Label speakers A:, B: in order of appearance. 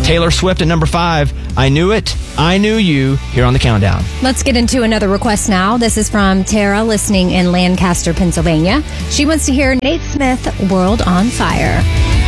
A: Taylor Swift at number 5. I Knew It, I Knew You, here on the Countdown.
B: Let's get into another request now. This is from Tara, listening in Lancaster, Pennsylvania. She wants to hear Nate Smith, World on Fire.